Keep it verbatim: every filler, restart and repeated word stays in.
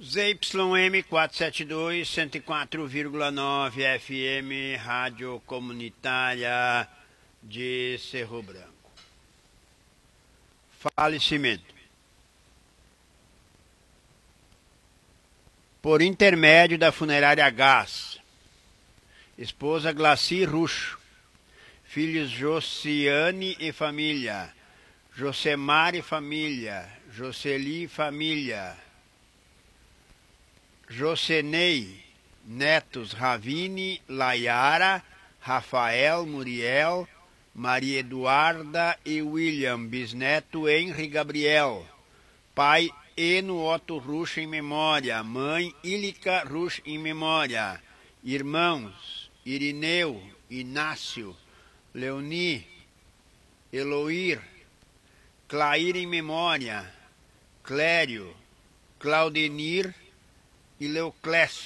Z Y M quatrocentos e setenta e dois, cento e quatro vírgula nove F M, Rádio Comunitária de Cerro Branco. Falecimento. Por intermédio da funerária Gás, esposa Glaci Ruxo, filhos Josiane e família, Josemar e família, Jocely e família, Jocenei, netos Ravine, Layara, Rafael, Muriel, Maria Eduarda e William, bisneto Henri Gabriel, pai Eno Otto Ruxo em memória, mãe Ílica Ruxo em memória, irmãos Irineu, Inácio, Leoni, Eloir, Clair em memória, Clério, Claudenir e Leuclécio.